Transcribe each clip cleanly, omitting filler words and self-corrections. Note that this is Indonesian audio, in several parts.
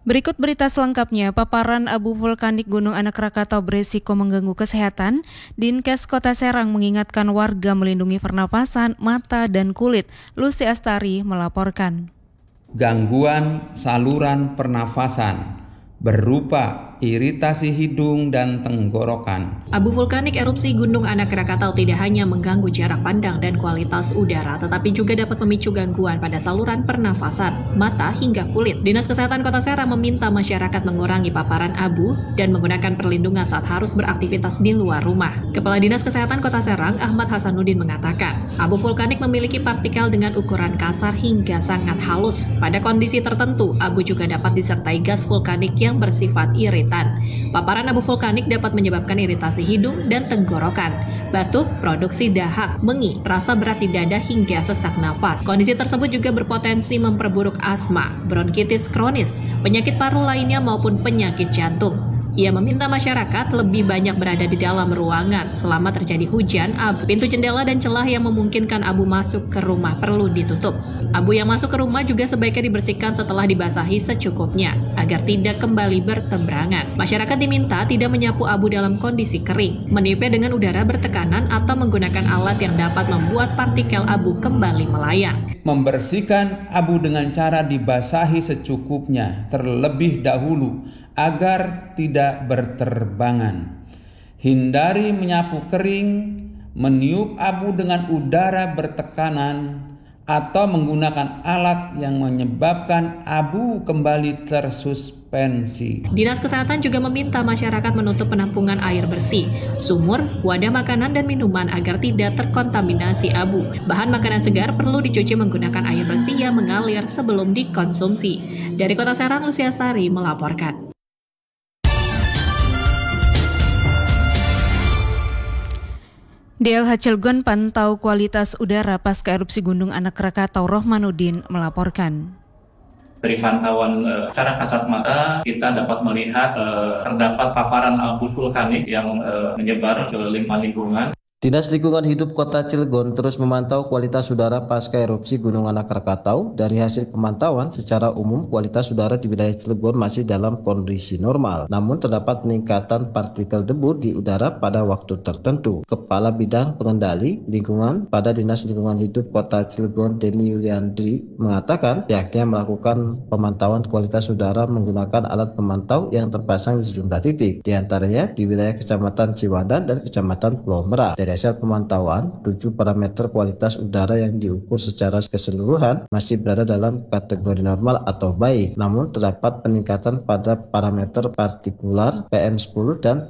Berikut berita selengkapnya, paparan abu vulkanik Gunung Anak Rakatau beresiko mengganggu kesehatan. Dinkes Kota Serang mengingatkan warga melindungi pernapasan, mata, dan kulit. Lucy Astari melaporkan. Gangguan saluran pernafasan berupa iritasi hidung dan tenggorokan. Abu vulkanik erupsi Gunung Anak Rakatau tidak hanya mengganggu jarak pandang dan kualitas udara, tetapi juga dapat memicu gangguan pada saluran pernafasan, mata, hingga kulit. Dinas Kesehatan Kota Serang meminta masyarakat mengurangi paparan abu dan menggunakan perlindungan saat harus beraktivitas di luar rumah. Kepala Dinas Kesehatan Kota Serang, Ahmad Hasanuddin, mengatakan, abu vulkanik memiliki partikel dengan ukuran kasar hingga sangat halus. Pada kondisi tertentu, abu juga dapat disertai gas vulkanik yang bersifat iritan. Paparan abu vulkanik dapat menyebabkan iritasi hidung dan tenggorokan, batuk, produksi dahak, mengi, rasa berat di dada hingga sesak nafas. Kondisi tersebut juga berpotensi memperburuk asma, bronkitis kronis, penyakit paru lainnya maupun penyakit jantung. Ia meminta masyarakat lebih banyak berada di dalam ruangan selama terjadi hujan abu. Pintu jendela dan celah yang memungkinkan abu masuk ke rumah perlu ditutup. Abu yang masuk ke rumah juga sebaiknya dibersihkan setelah dibasahi secukupnya, agar tidak kembali bertebarangan. Masyarakat diminta tidak menyapu abu dalam kondisi kering, menipis dengan udara bertekanan atau menggunakan alat yang dapat membuat partikel abu kembali melayang. Membersihkan abu dengan cara dibasahi secukupnya terlebih dahulu agar tidak berterbangan. Hindari menyapu kering, meniup abu dengan udara bertekanan, atau menggunakan alat yang menyebabkan abu kembali tersuspensi. Dinas Kesehatan juga meminta masyarakat menutup penampungan air bersih, sumur, wadah makanan dan minuman agar tidak terkontaminasi abu. Bahan makanan segar perlu dicuci menggunakan air bersih yang mengalir sebelum dikonsumsi. Dari Kota Serang, Lucy Astari melaporkan. DLH Cilegon pantau kualitas udara pasca erupsi Gunung Anak Rakatau. Rohmanuddin melaporkan. Dari pantauan secara kasat mata, kita dapat melihat terdapat paparan abu vulkanik yang menyebar ke lingkungan. Dinas Lingkungan Hidup Kota Cilegon terus memantau kualitas udara pasca erupsi Gunung Anak Rakatau. Dari hasil pemantauan, secara umum kualitas udara di wilayah Cilegon masih dalam kondisi normal. Namun terdapat peningkatan partikel debu di udara pada waktu tertentu. Kepala Bidang Pengendali Lingkungan pada Dinas Lingkungan Hidup Kota Cilegon, Denny Yuliandri, mengatakan pihaknya melakukan pemantauan kualitas udara menggunakan alat pemantau yang terpasang di sejumlah titik, di antaranya di wilayah Kecamatan Ciwandan dan Kecamatan Pulau Merah. Dari hasil pemantauan, 7 parameter kualitas udara yang diukur secara keseluruhan masih berada dalam kategori normal atau baik. Namun terdapat peningkatan pada parameter partikular PM10 dan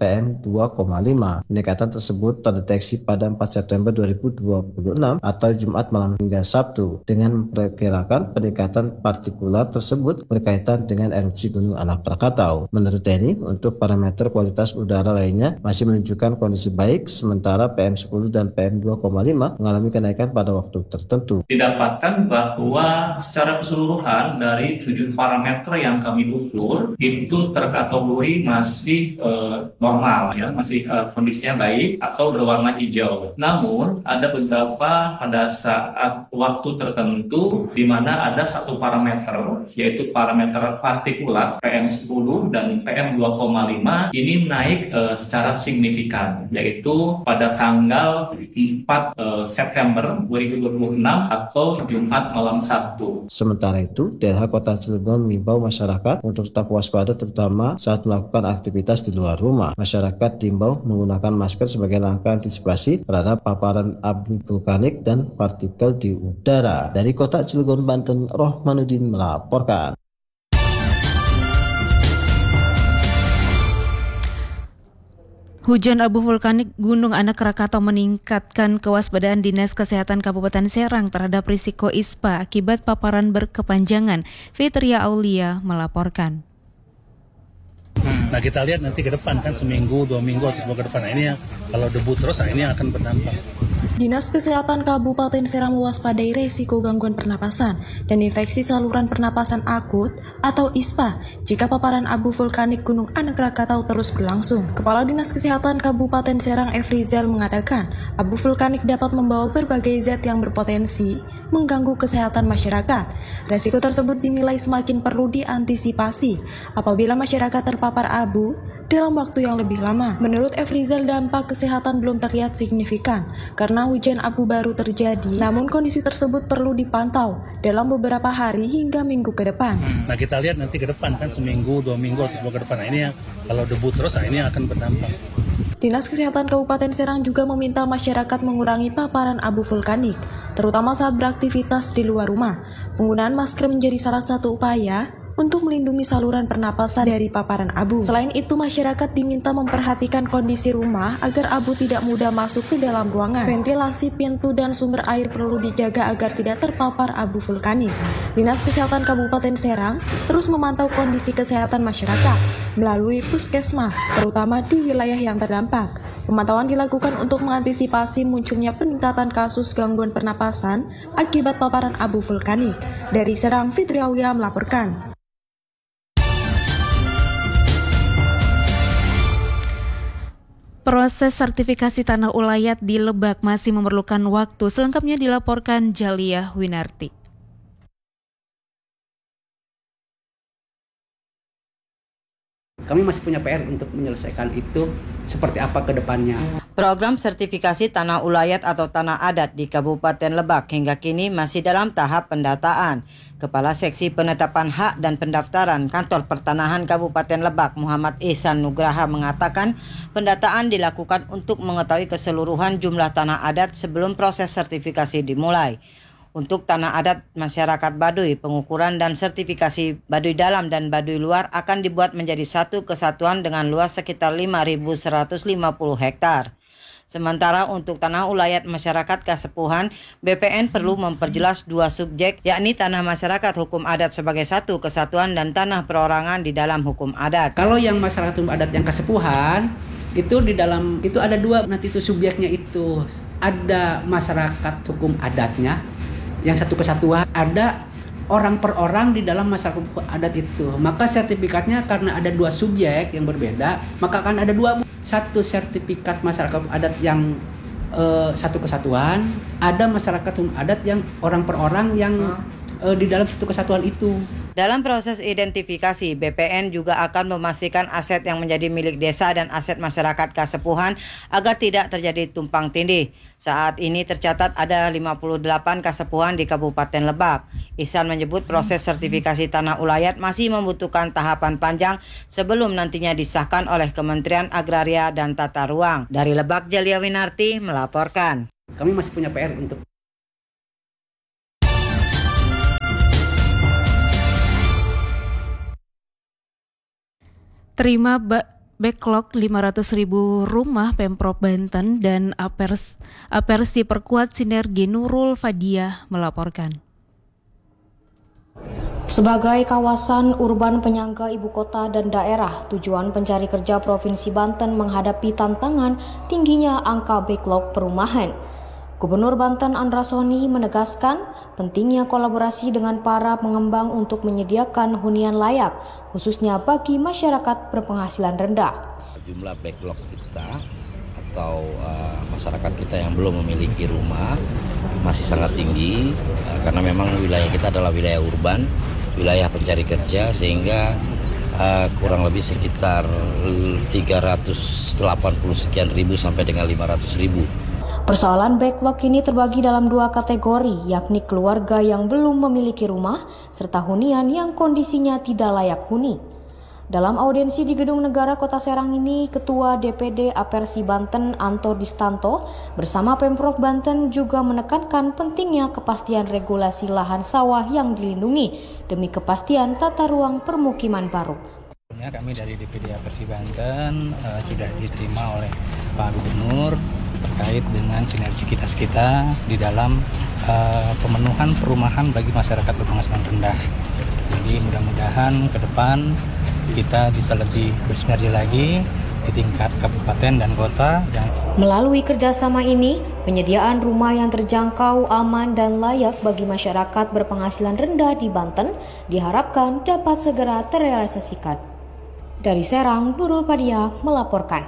PM2,5. Peningkatan tersebut terdeteksi pada 4 September 2026 atau Jumat malam hingga Sabtu, dengan memperkirakan peningkatan partikular tersebut berkaitan dengan erupsi Gunung Anak Rakatau. Menurut Denny, untuk parameter kualitas udara lainnya masih menunjukkan kondisi baik, sementara PM10 dan PM2,5 mengalami kenaikan pada waktu tertentu. Didapatkan bahwa secara keseluruhan dari 7 parameter yang kami ukur itu terkategori masih normal, ya, masih kondisinya baik atau berwarna hijau. Namun ada beberapa pada saat waktu tertentu di mana ada satu parameter, yaitu parameter partikulat PM10 dan PM2,5 ini naik secara signifikan, yaitu pada tanggal 4 September 2026 atau Jumat malam Sabtu. Sementara itu, DLH Kota Cilegon mengimbau masyarakat untuk tetap waspada terutama saat melakukan aktivitas di luar rumah. Masyarakat diimbau menggunakan masker sebagai langkah antisipasi terhadap paparan abu vulkanik dan partikel di udara. Dari Kota Cilegon, Banten, Rohmanuddin melaporkan. Hujan abu vulkanik Gunung Anak Rakatau meningkatkan kewaspadaan Dinas Kesehatan Kabupaten Serang terhadap risiko ISPA akibat paparan berkepanjangan. Fitria Aulia melaporkan. Nah, kita lihat nanti ke depan kan seminggu, 2 minggu atau sebuah ke depan. Nah, ini yang kalau debu terus, nah ini yang akan berdampak. Dinas Kesehatan Kabupaten Serang mewaspadai resiko gangguan pernapasan dan infeksi saluran pernapasan akut atau ISPA jika paparan abu vulkanik Gunung Anak Rakatau terus berlangsung. Kepala Dinas Kesehatan Kabupaten Serang F. Rizal mengatakan, abu vulkanik dapat membawa berbagai zat yang berpotensi mengganggu kesehatan masyarakat. Resiko tersebut dinilai semakin perlu diantisipasi apabila masyarakat terpapar abu dalam waktu yang lebih lama. Menurut Efrizal, dampak kesehatan belum terlihat signifikan karena hujan abu baru terjadi, namun kondisi tersebut perlu dipantau dalam beberapa hari hingga minggu ke depan. Nah kita lihat nanti ke depan kan seminggu, 2 minggu atau sebuah ke depan. Nah ini yang kalau debu terus, nah ini yang akan berdampak. Dinas Kesehatan Kabupaten Serang juga meminta masyarakat mengurangi paparan abu vulkanik, terutama saat beraktivitas di luar rumah. Penggunaan masker menjadi salah satu upaya untuk melindungi saluran pernapasan dari paparan abu. Selain itu, masyarakat diminta memperhatikan kondisi rumah agar abu tidak mudah masuk ke dalam ruangan. Ventilasi pintu dan sumber air perlu dijaga agar tidak terpapar abu vulkanik. Dinas Kesehatan Kabupaten Serang terus memantau kondisi kesehatan masyarakat melalui puskesmas, terutama di wilayah yang terdampak. Pemantauan dilakukan untuk mengantisipasi munculnya peningkatan kasus gangguan pernapasan akibat paparan abu vulkanik. Dari Serang, Fitri Aulia melaporkan. Proses sertifikasi tanah ulayat di Lebak masih memerlukan waktu. Selengkapnya dilaporkan Jaliyah Winarti. Kami masih punya PR untuk menyelesaikan itu seperti apa ke depannya. Program sertifikasi tanah ulayat atau tanah adat di Kabupaten Lebak hingga kini masih dalam tahap pendataan. Kepala Seksi Penetapan Hak dan Pendaftaran Kantor Pertanahan Kabupaten Lebak, Muhammad Ihsan Nugraha mengatakan pendataan dilakukan untuk mengetahui keseluruhan jumlah tanah adat sebelum proses sertifikasi dimulai. Untuk tanah adat masyarakat Baduy, pengukuran dan sertifikasi Baduy dalam dan Baduy luar akan dibuat menjadi satu kesatuan dengan luas sekitar 5.150 hektar. Sementara untuk tanah ulayat masyarakat Kasepuhan, BPN perlu memperjelas 2 subjek, yakni tanah masyarakat hukum adat sebagai satu kesatuan dan tanah perorangan di dalam hukum adat. Kalau yang masyarakat hukum adat yang Kasepuhan, itu di dalam itu ada 2 nanti itu subjeknya itu. Ada masyarakat hukum adatnya yang satu kesatuan, ada orang per orang di dalam masyarakat hukum adat itu. Maka sertifikatnya karena ada 2 subjek yang berbeda, maka akan ada 2. Satu sertifikat masyarakat adat yang satu kesatuan, ada masyarakat hukum adat yang orang per orang yang di dalam satu kesatuan itu. Dalam proses identifikasi, BPN juga akan memastikan aset yang menjadi milik desa dan aset masyarakat Kasepuhan agar tidak terjadi tumpang tindih. Saat ini tercatat ada 58 Kasepuhan di Kabupaten Lebak. Ihsan menyebut proses sertifikasi tanah ulayat masih membutuhkan tahapan panjang sebelum nantinya disahkan oleh Kementerian Agraria dan Tata Ruang. Dari Lebak, Jaliyah Winarti melaporkan. Kami masih punya PR untuk Terima backlog 500.000 rumah Pemprov Banten dan Apersi perkuat sinergi. Nurul Fadiah melaporkan. Sebagai kawasan urban penyangga ibu kota dan daerah, tujuan pencari kerja Provinsi Banten menghadapi tantangan tingginya angka backlog perumahan. Gubernur Banten Andra Soni menegaskan pentingnya kolaborasi dengan para pengembang untuk menyediakan hunian layak, khususnya bagi masyarakat berpenghasilan rendah. Jumlah backlog kita atau masyarakat kita yang belum memiliki rumah masih sangat tinggi karena memang wilayah kita adalah wilayah urban, wilayah pencari kerja, sehingga kurang lebih sekitar 380 sekian ribu sampai dengan 500 ribu. Persoalan backlog ini terbagi dalam 2 kategori, yakni keluarga yang belum memiliki rumah serta hunian yang kondisinya tidak layak huni. Dalam audiensi di Gedung Negara Kota Serang ini, Ketua DPD Apersi Banten Anto Distanto bersama Pemprov Banten juga menekankan pentingnya kepastian regulasi lahan sawah yang dilindungi demi kepastian tata ruang permukiman baru. Kami dari DPD Apersi Banten sudah diterima oleh Pak Gubernur terkait dengan sinergitas kita di dalam pemenuhan perumahan bagi masyarakat berpenghasilan rendah. Jadi mudah-mudahan ke depan kita bisa lebih bersinergi lagi di tingkat kabupaten dan kota. Melalui kerjasama ini, penyediaan rumah yang terjangkau, aman, dan layak bagi masyarakat berpenghasilan rendah di Banten diharapkan dapat segera terrealisasikan. Dari Serang, Nurul Fadiah melaporkan.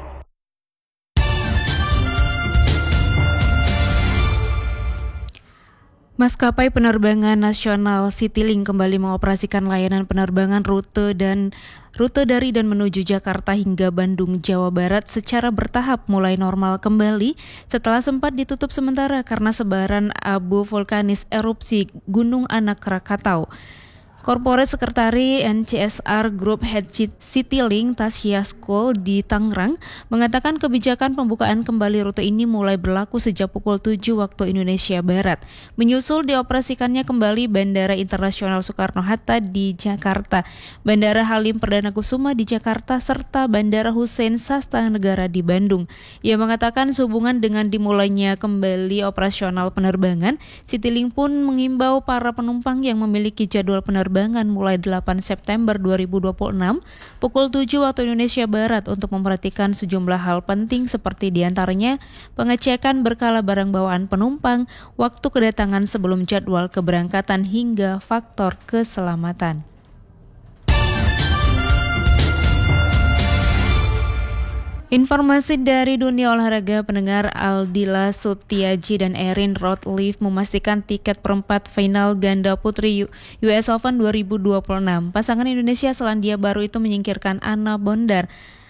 Maskapai penerbangan nasional Citylink kembali mengoperasikan layanan penerbangan rute dari dan menuju Jakarta hingga Bandung, Jawa Barat secara bertahap mulai normal kembali setelah sempat ditutup sementara karena sebaran abu vulkanis erupsi Gunung Anak Krakatau. Corporate Sekretari NCSR Group Head Citylink Tasya Skol di Tangerang mengatakan kebijakan pembukaan kembali rute ini mulai berlaku sejak pukul 7 waktu Indonesia Barat. Menyusul dioperasikannya kembali Bandara Internasional Soekarno-Hatta di Jakarta, Bandara Halim Perdana Kusuma di Jakarta, serta Bandara Hussein Sastranegara di Bandung. Ia mengatakan sehubungan dengan dimulainya kembali operasional penerbangan, Citylink pun mengimbau para penumpang yang memiliki jadwal penerbangan mulai 8 September 2026 pukul 7 waktu Indonesia Barat untuk memperhatikan sejumlah hal penting seperti diantaranya pengecekan berkala barang bawaan penumpang, waktu kedatangan sebelum jadwal keberangkatan hingga faktor keselamatan. Informasi dari dunia olahraga, pendengar Aldila Sutiaji dan Erin Rothleaf memastikan tiket perempat final ganda putri US Open 2026. Pasangan Indonesia Selandia Baru itu menyingkirkan Anna Bondar,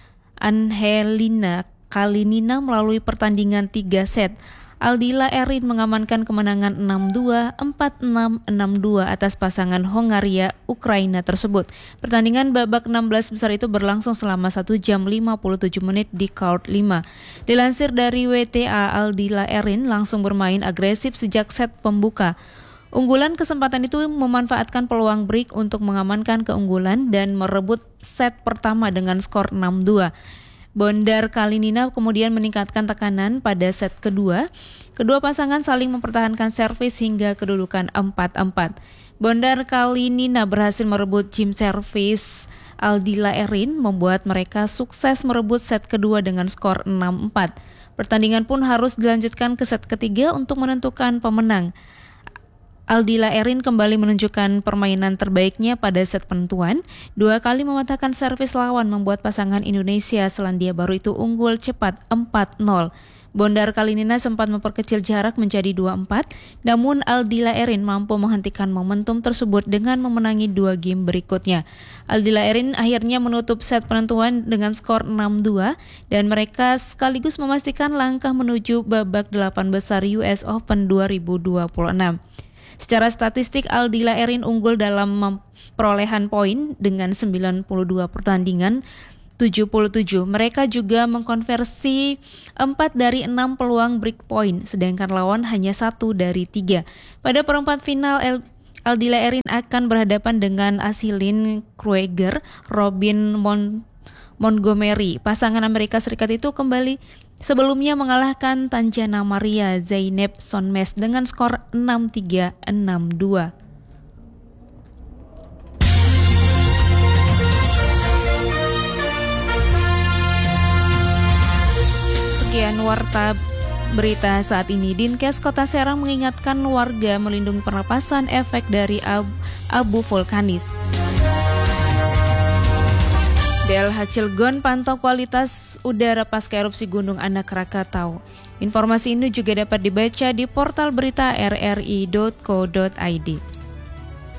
Angelina Kalinina melalui pertandingan 3 set. Aldila Erin mengamankan kemenangan 6-2, 4-6, 6-2 atas pasangan Hongaria Ukraina tersebut. Pertandingan babak 16 besar itu berlangsung selama 1 jam 57 menit di court 5. Dilansir dari WTA, Aldila Erin langsung bermain agresif sejak set pembuka. Unggulan kesempatan itu memanfaatkan peluang break untuk mengamankan keunggulan dan merebut set pertama dengan skor 6-2. Bondar Kalinina kemudian meningkatkan tekanan pada set kedua. Kedua pasangan saling mempertahankan servis hingga kedudukan 4-4. Bondar Kalinina berhasil merebut game servis Aldila Erin, membuat mereka sukses merebut set kedua dengan skor 6-4. Pertandingan pun harus dilanjutkan ke set ketiga untuk menentukan pemenang. Aldila Erin kembali menunjukkan permainan terbaiknya pada set penentuan. 2 kali mematahkan servis lawan membuat pasangan Indonesia Selandia Baru itu unggul cepat 4-0. Bondar Kalinina sempat memperkecil jarak menjadi 2-4, namun Aldila Erin mampu menghentikan momentum tersebut dengan memenangi 2 game berikutnya. Aldila Erin akhirnya menutup set penentuan dengan skor 6-2 dan mereka sekaligus memastikan langkah menuju babak 8 besar US Open 2026. Secara statistik, Aldila Erin unggul dalam perolehan poin dengan 92 pertandingan 77. Mereka juga mengkonversi 4 dari 6 peluang break point, sedangkan lawan hanya 1 dari 3. Pada perempat final, Aldila Erin akan berhadapan dengan Aislinn Kreuger, Robin Montgomery. Pasangan Amerika Serikat itu kembali sebelumnya mengalahkan Tanjana Maria Zeynep Sonmes dengan skor 6-3, 6-2. Sekian warta berita saat ini. Dinkes Kota Serang mengingatkan warga melindungi pernapasan efek dari abu vulkanis. DLH Cilegon pantau kualitas udara pasca erupsi Gunung Anak Krakatau. Informasi ini juga dapat dibaca di portal berita rri.co.id.